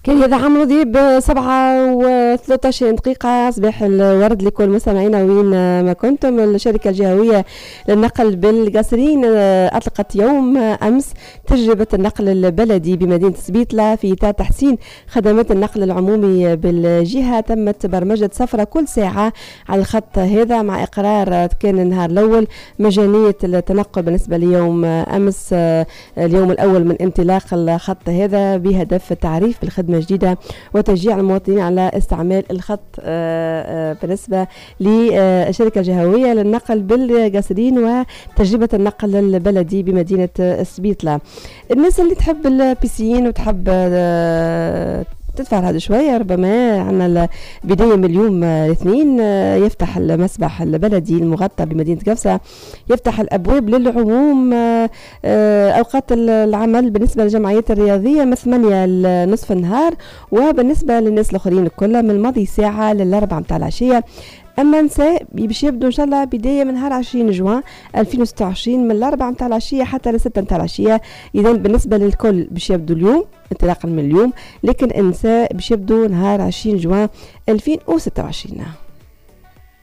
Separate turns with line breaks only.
كان هذا عمرو دياب 7:13 صباح الورد لكل مستمعينا وين ما كنتم. الشركة الجهوية للنقل بالقصرين أطلقت يوم أمس تجربة النقل البلدي بمدينة سبيطلة في إطار تحسين خدمات النقل العمومي بالجهة. تمت برمجة سفرة كل ساعة على الخط هذا مع إقرار كان النهار الأول مجانية التنقل بالنسبة ليوم أمس اليوم الأول من انطلاق الخط هذا بهدف التعريف بالخدمة جديدة وتشجيع المواطنين على استعمال الخط بالنسبة للشركة الجهوية للنقل بالقصرين وتجربة النقل البلدي بمدينة سبيطلة. الناس اللي تحب البيسيين وتحب تدفع هذا شوية ربما عنا بداية من اليوم الاثنين يفتح المسبح البلدي المغطى بمدينة قفصة، يفتح الأبواب للعموم. أوقات العمل بالنسبة للجمعيات الرياضية من 8 لنصف النهار، وبالنسبة للناس الآخرين كلها من الماضي ساعة للأربعة متاع العشية. أما نساء باش يبدو إن شاء الله بداية من نهار 20 جوان 2026 من الأربعة متاع العشية حتى لستة متاع العشية. إذا بالنسبة للكل باش يبدو اليوم انطلاقا من اليوم، لكن النساء باش يبدو نهار 20 جوان 2026.